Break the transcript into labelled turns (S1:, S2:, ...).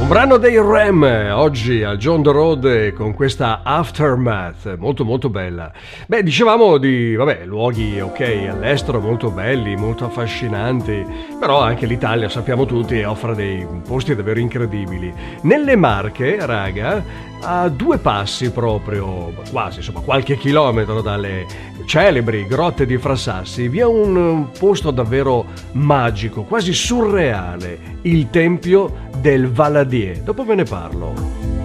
S1: Un brano dei Ram oggi al John the Road con questa Aftermath molto molto bella. Beh, dicevamo di luoghi ok all'estero molto belli, molto affascinanti, però anche l'Italia sappiamo tutti offre dei posti davvero incredibili. Nelle Marche, raga, a due passi proprio, quasi insomma qualche chilometro dalle celebri grotte di Frassassi, vi è un posto davvero magico, quasi surreale, il tempio del Valadier. Dopo ve ne parlo.